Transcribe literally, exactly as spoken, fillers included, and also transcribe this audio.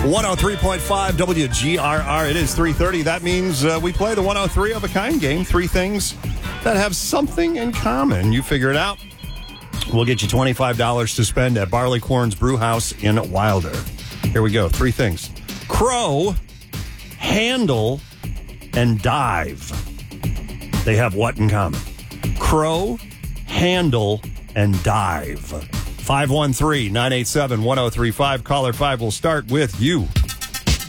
one oh three point five W G R R. It is three thirty. That means uh, we play the one oh three of a kind game. Three things that have something in common. You figure it out. We'll get you twenty-five dollars to spend at Barleycorn's Brew House in Wilder. Here we go. Three things. Crow, handle, and dive. They have what in common? Crow, handle, and dive. five one three, nine eight seven, one oh three five. Caller five will start with you.